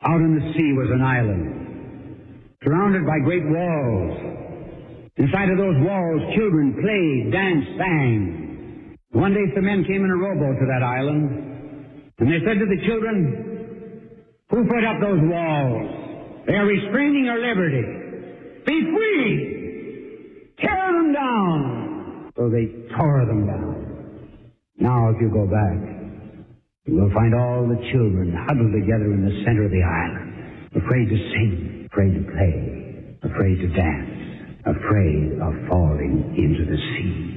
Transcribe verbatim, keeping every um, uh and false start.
Out in the sea was an island, surrounded by great walls. Inside of those walls, children played, danced, sang. One day some men came in a rowboat to that island, and they said to the children, "Who put up those walls? They are restraining our liberty. Be free! Tear them down!" So they tore them down. Now if you go back, you will find all the children huddled together in the center of the island, afraid to sing, afraid to play, afraid to dance, afraid of falling into the sea.